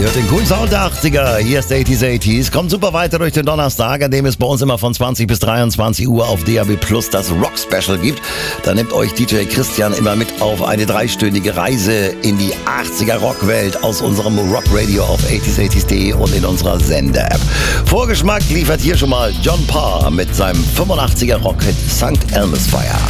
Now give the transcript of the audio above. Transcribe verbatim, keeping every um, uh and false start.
hört den coolen Sound der achtziger. Hier ist achtziger achtziger. Kommt super weiter durch den Donnerstag, an dem es bei uns immer von zwanzig bis dreiundzwanzig Uhr auf D A B Plus das Rock Special gibt. Da nimmt euch D J Christian immer mit auf eine dreistündige Reise in die achtziger Rockwelt aus unserem Rock Radio auf achtziger achtziger punkt de und in unserer Sender-App. Vorgeschmack liefert hier schon mal John Parr mit seinem fünfundachtziger Rockhit Sankt Elmes Fire.